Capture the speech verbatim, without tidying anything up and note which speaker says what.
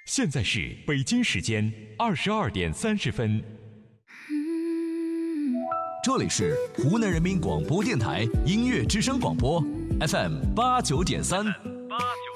Speaker 1: 现在是北京时间二十二点三十分。
Speaker 2: 这里是湖南人民广播电台音乐之声广播 F M 八九点三。